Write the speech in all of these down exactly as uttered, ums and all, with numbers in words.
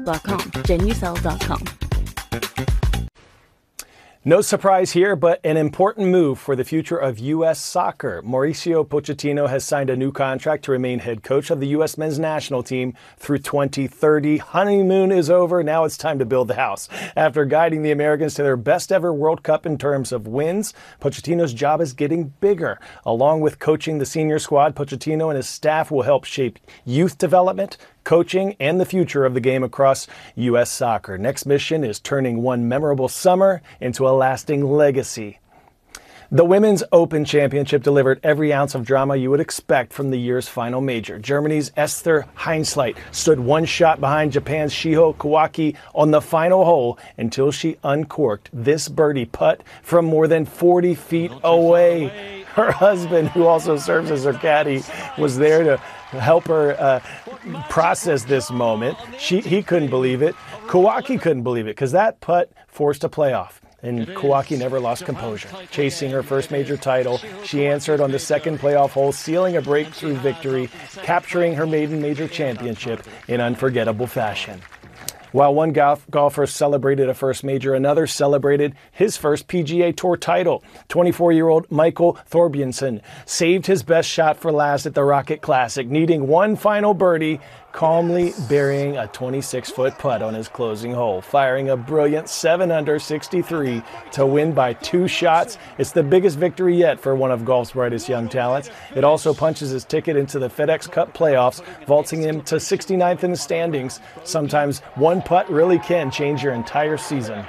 dot com. Genucel dot com. No surprise here, but an important move for the future of U S soccer. Mauricio Pochettino has signed a new contract to remain head coach of the U S men's national team through twenty thirty. Honeymoon is over. Now it's time to build the house. After guiding the Americans to their best ever World Cup in terms of wins, Pochettino's job is getting bigger. Along with coaching the senior squad, Pochettino and his staff will help shape youth development, coaching, and the future of the game across U S soccer. Next mission is turning one memorable summer into a lasting legacy. The Women's Open Championship delivered every ounce of drama you would expect from the year's final major. Germany's Esther Heinzleit stood one shot behind Japan's Shiho Kawaki on the final hole until she uncorked this birdie putt from more than forty feet away. Her husband, who also serves as her caddy, was there to help her uh, process this moment. She, he couldn't believe it. Kawaki couldn't believe it because that putt forced a playoff. And Kawaki never lost composure. Chasing her first major title, she answered on the second playoff hole, sealing a breakthrough victory, capturing her maiden major championship in unforgettable fashion. While one golf golfer celebrated a first major, another celebrated his first P G A Tour title. twenty-four-year-old Michael Thorbjornsen saved his best shot for last at the Rocket Classic, needing one final birdie, calmly burying a twenty-six-foot putt on his closing hole, firing a brilliant seven under sixty-three to win by two shots. It's the biggest victory yet for one of golf's brightest young talents. It also punches his ticket into the FedEx Cup playoffs, vaulting him to sixty-ninth in the standings. Sometimes one putt really can change your entire season.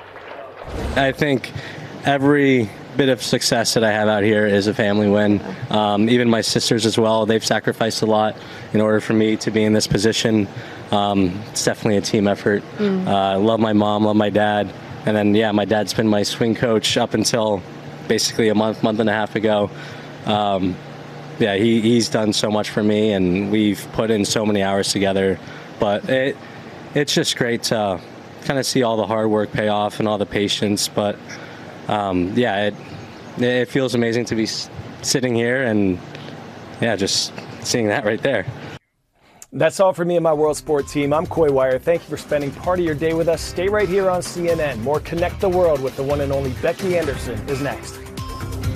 I think every bit of success that I have out here is a family win. Um, even my sisters as well, they've sacrificed a lot in order for me to be in this position. Um, it's definitely a team effort. Mm. Uh, I love my mom, love my dad. And then, yeah, my dad's been my swing coach up until basically a month, month and a half ago. Um, yeah, he, he's done so much for me, and we've put in so many hours together. But it, it's just great to kind of see all the hard work pay off and all the patience. But Um, yeah, it, it feels amazing to be sitting here and, yeah, just seeing that right there. That's all for me and my World Sport team. I'm Coy Wire. Thank you for spending part of your day with us. Stay right here on C N N. More Connect the World with the one and only Becky Anderson is next.